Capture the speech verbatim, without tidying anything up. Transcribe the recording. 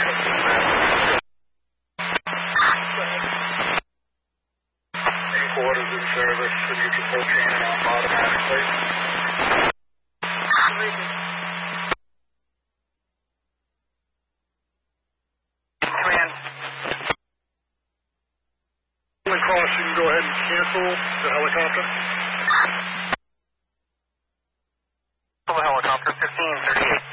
Quarters in service, the neutral fourteen and on automatic, please. Command. Crossing, go ahead and cancel the helicopter. Helicopter fifteen thirty-eight.